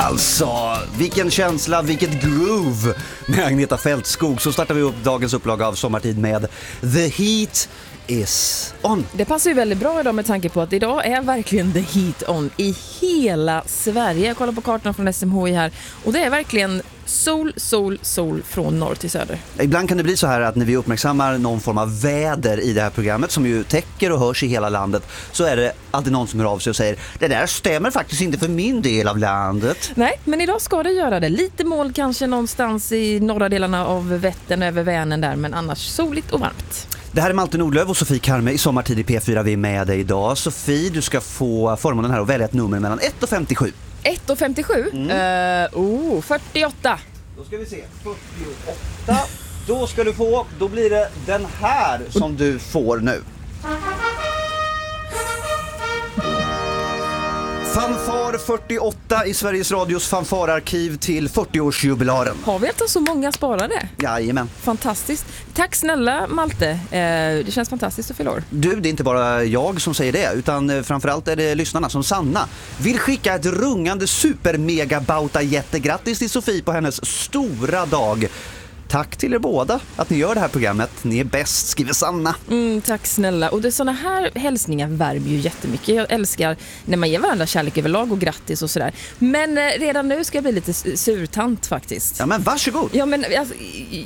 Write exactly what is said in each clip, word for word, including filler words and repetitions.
Alltså, vilken känsla, vilket groove med Agneta Fältskog. Så startar vi upp dagens upplaga av Sommartid med The Heat is on. Det passar ju väldigt bra idag med tanke på att idag är verkligen The Heat on i hela Sverige. Jag kollar på kartan från S M H I här och det är verkligen sol, sol, sol från norr till söder. Ibland kan det bli så här att när vi uppmärksammar någon form av väder i det här programmet som ju täcker och hörs i hela landet, så är det alltid någon som hör av sig och säger det där stämmer faktiskt inte för min del av landet. Nej, men idag ska det göra det. Lite moln kanske någonstans i norra delarna av Vättern över Vänern där, men annars soligt och varmt. Det här är Malte Nordlöf och Sofie Karme i Sommartid i P fyra. Vi är med dig idag. Sofie, du ska få förmånen här att välja ett nummer mellan ett och femtiosju. ett och femtiosju? Mm. Uh, oh, fyrtioåtta. Då ska vi se. fyrtioåtta. Då ska du få, då blir det den här som du får nu. Fanfar fyrtioåtta i Sveriges Radios fanfararkiv till fyrtioårsjubilaren. Har vi alltså så många sparade? Jajamän. Fantastiskt. Tack snälla Malte. Eh, det känns fantastiskt att fylla år. Du, det är inte bara jag som säger det, utan framförallt är det lyssnarna som Sanna vill skicka ett rungande super-mega-bauta jättegrattis till Sofie på hennes stora dag. Tack till er båda att ni gör det här programmet. Ni är bäst, skriver Sanna. Mm, tack snälla. Och det, såna här hälsningar värmer ju jättemycket. Jag älskar när man ger varandra kärlek överlag och grattis och sådär. Men eh, redan nu ska jag bli lite surtant faktiskt. Ja, men varsågod. Ja, men alltså,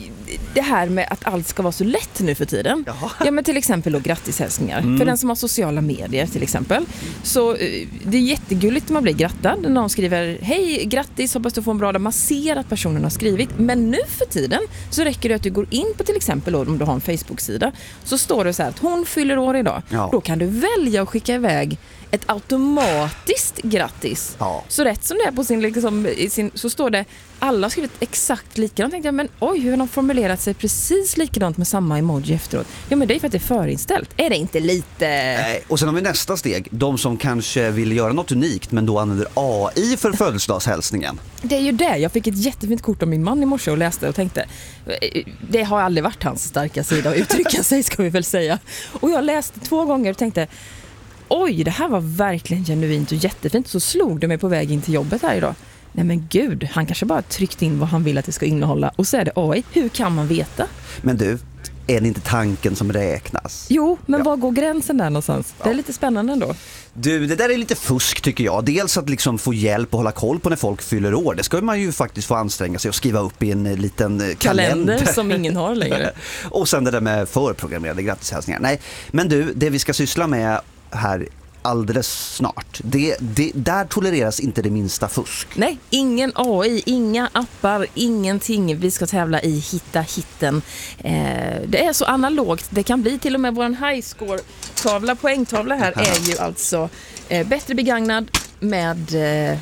det här med att allt ska vara så lätt nu för tiden. Jaha. Ja, men till exempel då grattishälsningar. Mm. För den som har sociala medier till exempel. Så eh, det är jättegulligt när man blir grattad. När någon skriver, hej, grattis, hoppas du får en bra dag. Man ser att personen har skrivit. Men nu för tiden så räcker det att du går in på till exempel om du har en Facebook-sida, så står det så här att hon fyller år idag. Ja. Då kan du välja att skicka iväg ett automatiskt grattis. Ja. Så rätt som det är på sin, liksom, i sin, så står det alla har skrivit exakt likadant. Tänkte jag, men oj, hur har de formulerat sig precis likadant med samma emoji efteråt? Ja, men det är för att det är förinställt. Är det inte lite... Nej. Och sen har vi nästa steg. De som kanske vill göra något unikt men då använder A I för födelsedagshälsningen. Det är ju det. Jag fick ett jättefint kort av min man i morse och läste och tänkte, det har aldrig varit hans starka sida att uttrycka sig, ska vi väl säga. Och jag läste två gånger och tänkte, oj, det här var verkligen genuint och jättefint. Så slog det mig på väg in till jobbet här idag. Nej men gud, han kanske bara tryckt in vad han vill att det ska innehålla. Och så är det A I. Hur kan man veta? Men du, är det inte tanken som räknas? Jo, men ja. Var går gränsen där någonstans? Ja. Det är lite spännande ändå. Du, det där är lite fusk tycker jag. Dels att liksom få hjälp och hålla koll på när folk fyller år. Det ska man ju faktiskt få anstränga sig och skriva upp i en liten kalender. Kalender som ingen har längre. Och sen det där med förprogrammerade grattishälsningar. Nej, men du, det vi ska syssla med här alldeles snart, det, det, där tolereras inte det minsta fusk. Nej, ingen A I, inga appar, ingenting. Vi ska tävla i Hitta hitten. Eh, det är så analogt. Det kan bli till och med våran high score-tavla, poängtavla här är ju alltså eh, bättre begagnad med eh,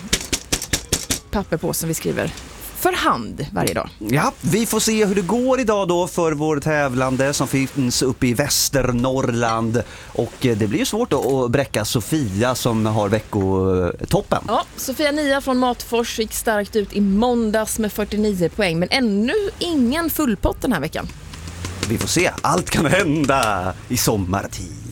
papper på som vi skriver för hand varje dag. Ja, vi får se hur det går idag då för vår tävlande som finns uppe i Västernorrland. Och det blir ju svårt att bräcka Sofia som har veckotoppen. Ja, Sofia Nia från Matfors gick starkt ut i måndags med fyrtionio poäng. Men ännu ingen fullpott den här veckan. Vi får se, allt kan hända i sommartid.